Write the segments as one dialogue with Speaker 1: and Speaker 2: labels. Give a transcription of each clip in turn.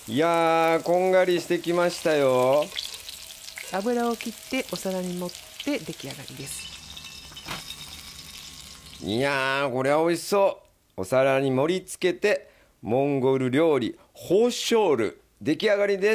Speaker 1: いやー、こんがりしてきましたよ。
Speaker 2: 油を切ってお皿に盛って出来上がりです。
Speaker 1: いやー、これは美味しそう。お皿に盛り付けてモンゴル料理ホーショール出来上がりです。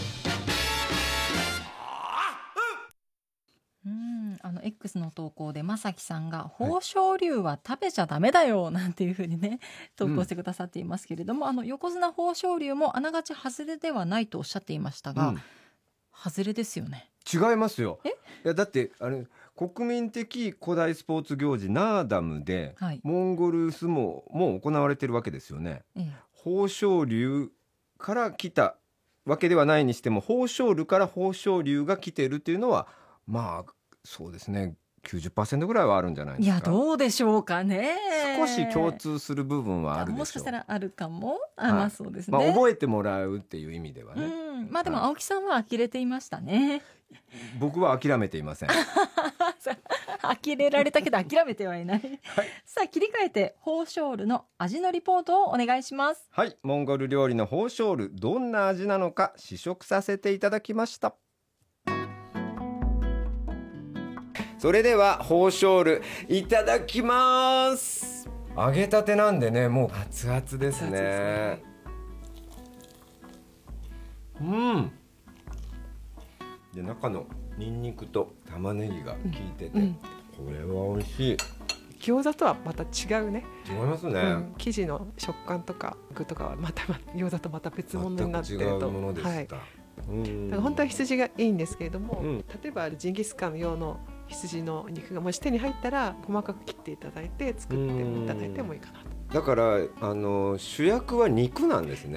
Speaker 3: X の投稿でまさきさんが豊昇龍は食べちゃダメだよなんていう風にね投稿してくださっていますけれども、横綱豊昇龍もあながち外れではないとおっしゃっていましたが、外れですよね。
Speaker 1: 違いますよ。いやだって国民的古代スポーツ行事ナーダムで、モンゴル相撲も行われてるわけですよね。豊昇龍から来たわけではないにしても、豊昇龍から豊昇龍が来てるっていうのはまあそうですね、90% ぐらいはあるんじゃないですか。
Speaker 3: いやどうでしょうかね。
Speaker 1: 少し共通する部分はあるでしょう。
Speaker 3: もしかしたらあるかも。まあそうですね、
Speaker 1: 覚えてもらうっていう意味ではね。
Speaker 3: まあでも青木さんは呆れていましたね。
Speaker 1: 僕は諦めていません。
Speaker 3: 呆れられたけど諦めてはいない、さあ切り替えて豊昇龍の味のリポートをお願いします。
Speaker 1: はい、モンゴル料理の豊昇龍、どんな味なのか試食させていただきました。それでは豊昇龍いただきます。揚げたてなんでね、もう熱々ですね。で中のニンニクと玉ねぎが効いてて、これは美味しい。
Speaker 2: 餃子とはまた違うね。
Speaker 1: 違いますね、
Speaker 2: 生地の食感とか具とかはまた餃子とまた別物になってると。
Speaker 1: 全く違うものでした。
Speaker 2: だから本当は羊がいいんですけれども、例えばジンギスカン用の羊の肉がもし手に入ったら細かく切っていただいて作っていただいてもいいかなと。
Speaker 1: だから主役は肉なんですね。